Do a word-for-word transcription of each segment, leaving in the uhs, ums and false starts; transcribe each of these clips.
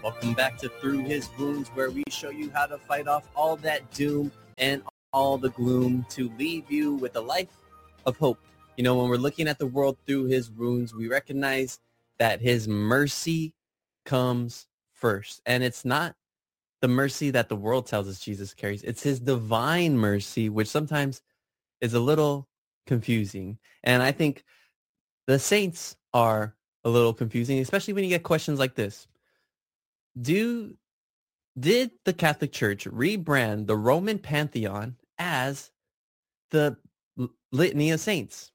Welcome back to Through His Wounds, where we show you how to fight off all that doom and all the gloom to leave you with a life of hope. You know, when we're looking at the world through His wounds, we recognize that His mercy comes first. And it's not the mercy that the world tells us Jesus carries. It's His divine mercy, which sometimes is a little confusing. And I think the saints are a little confusing, especially when you get questions like this. Do did the Catholic Church rebrand the Roman Pantheon as the Litany of Saints?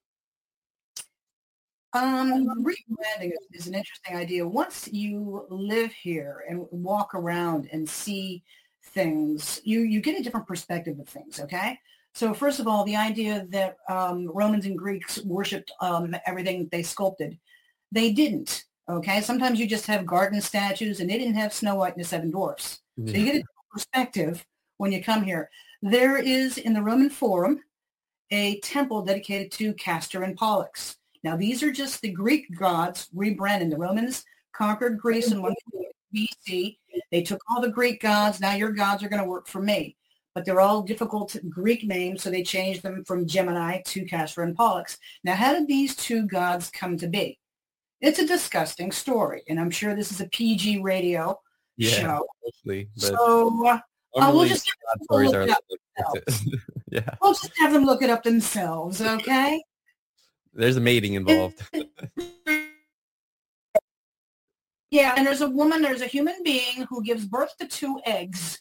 Um, rebranding is, is an interesting idea. Once you live here and walk around and see things, you, you get a different perspective of things, okay? So first of all, the idea that um, Romans and Greeks worshipped um, everything they sculpted, they didn't. Okay, sometimes you just have garden statues, and they didn't have Snow White and the Seven Dwarfs. Yeah. So you get a perspective when you come here. There is, in the Roman Forum, a temple dedicated to Castor and Pollux. Now, these are just the Greek gods rebranded. The Romans conquered Greece in one B C. They took all the Greek gods. Now your gods are going to work for me. But they're all difficult Greek names, so they changed them from Gemini to Castor and Pollux. Now, how did these two gods come to be? It's a disgusting story, and I'm sure this is a P G radio yeah, show. Mostly, so uh, uh, we'll just have them look it up themselves. yeah. We'll just have them look it up themselves, okay? There's a mating involved. yeah, and there's a woman, there's a human being who gives birth to two eggs,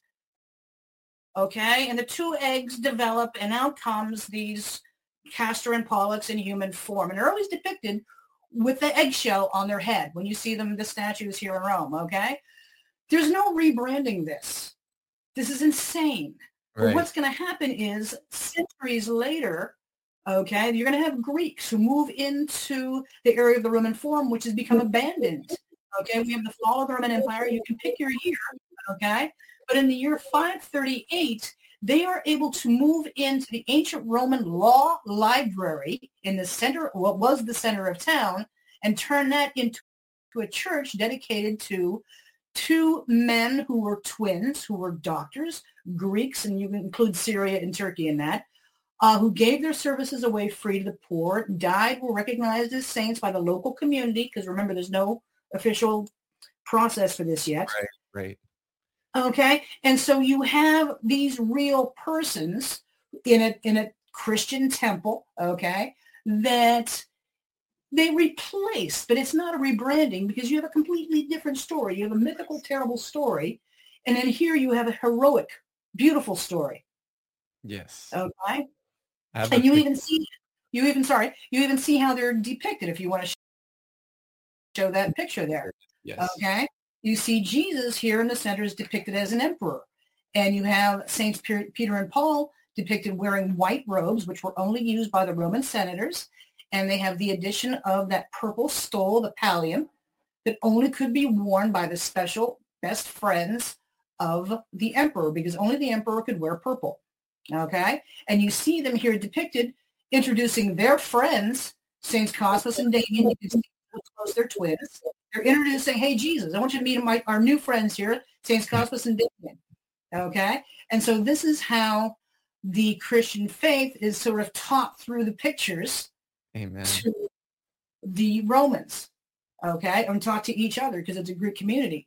okay? And the two eggs develop, and out comes these Castor and Pollux in human form. And they're always depicted with the eggshell on their head when you see them, the statues here in Rome, okay? There's no rebranding this. This is insane. Right. But what's going to happen is centuries later, okay, you're going to have Greeks who move into the area of the Roman Forum, which has become abandoned, okay? We have the fall of the Roman Empire. You can pick your year, okay? But in the year five thirty-eight, they are able to move into the ancient Roman law library in the center, what was the center of town, and turn that into a church dedicated to two men who were twins, who were doctors, Greeks, and you can include Syria and Turkey in that, uh, who gave their services away free to the poor, died, were recognized as saints by the local community, because remember, there's no official process for this yet. Right, right. Okay, and so you have these real persons in a in a Christian temple, okay, that they replace, but it's not a rebranding because you have a completely different story. You have a mythical, terrible story, and then here you have a heroic, beautiful story. Yes. Okay, and you even see, you even sorry, you even see how they're depicted. If you want to show that picture there, yes. Okay. You see Jesus here in the center is depicted as an emperor. And you have Saints Peter and Paul depicted wearing white robes, which were only used by the Roman senators. And they have the addition of that purple stole, the pallium, that only could be worn by the special best friends of the emperor, because only the emperor could wear purple. Okay? And you see them here depicted introducing their friends, Saints Cosmas and Damian. You can see how close they're twins. They're introducing, hey, Jesus, I want you to meet my, our new friends here, Saints Cosmas and Damian. Okay? And so this is how the Christian faith is sort of taught through the pictures. Amen. To the Romans, okay? And taught to each other because it's a Greek community.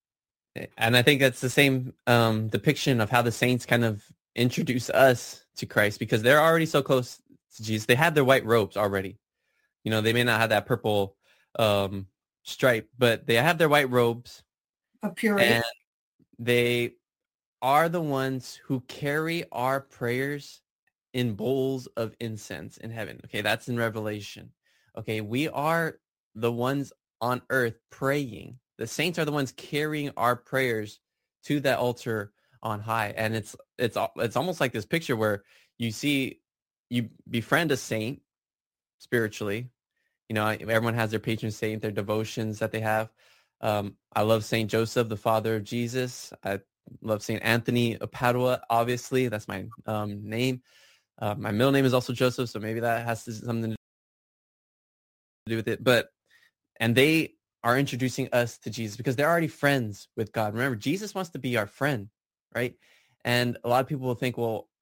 And I think that's the same um, depiction of how the saints kind of introduce us to Christ, because they're already so close to Jesus. They have their white robes already. You know, they may not have that purple um, stripe, but they have their white robes. Of purity. And they are the ones who carry our prayers in bowls of incense in heaven. Okay, that's in Revelation. Okay, we are the ones on earth praying. The saints are the ones carrying our prayers to that altar on high. And it's it's it's almost like this picture where you see you befriend a saint spiritually. You know, everyone has their patron saint, their devotions that they have. Um, I love Saint Joseph, the father of Jesus. I love Saint Anthony of Padua, obviously. That's my um, name. Uh, my middle name is also Joseph, so maybe that has something to do with it. But, and they are introducing us to Jesus because they're already friends with God. Remember, Jesus wants to be our friend, right? And a lot of people will think, well,